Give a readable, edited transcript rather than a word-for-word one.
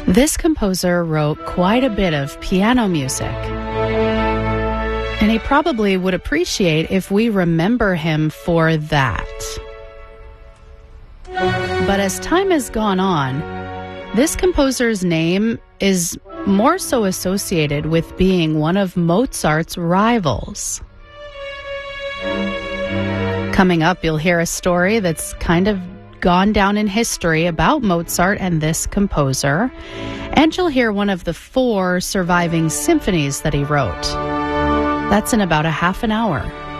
This composer wrote quite a bit of piano music, and he probably would appreciate if we remember him for that. But as time has gone on, this composer's name is more so associated with being one of Mozart's rivals. Coming up, you'll hear a story that's kind of gone down in history about Mozart and this composer, and you'll hear one of the 4 surviving symphonies that he wrote. That's in about a half an hour.